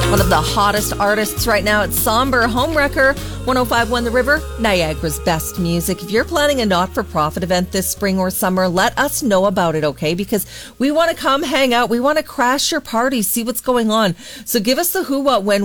One of the hottest artists right now at Somber, Homewrecker, 105.1 The River, Niagara's best music. If you're planning a not-for-profit event this spring or summer, let us know about it, okay? Because we want to come hang out. We want to crash your party, see what's going on. So give us the who, what, when,